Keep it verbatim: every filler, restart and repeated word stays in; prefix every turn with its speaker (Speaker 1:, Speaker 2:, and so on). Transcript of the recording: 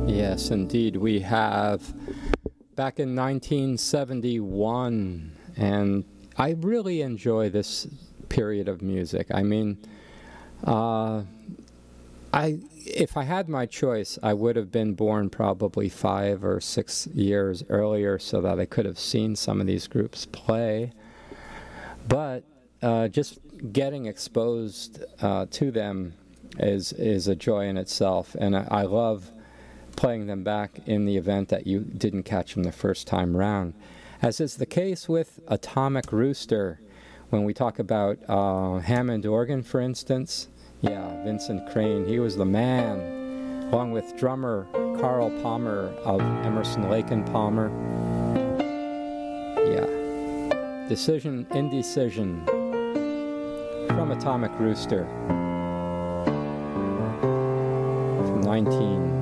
Speaker 1: Yes, indeed. We have back in nineteen seventy-one, and I really enjoy this period of music. I mean, uh, I if I had my choice, I would have been born probably five or six years earlier so that I could have seen some of these groups play. But uh, just getting exposed uh, to them is is a joy in itself, and I, I love playing them back in the event that you didn't catch them the first time round. As is the case with Atomic Rooster, when we talk about uh, Hammond organ, for instance, yeah, Vincent Crane, he was the man, along with drummer Carl Palmer of Emerson, Lake and Palmer. Yeah, Decision, Indecision, from Atomic Rooster, from nineteen